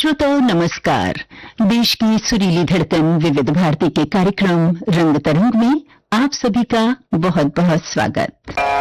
श्रोताओं नमस्कार। देश की सुरीली धड़कन विविध भारती के कार्यक्रम रंग तरंग में आप सभी का बहुत बहुत स्वागत।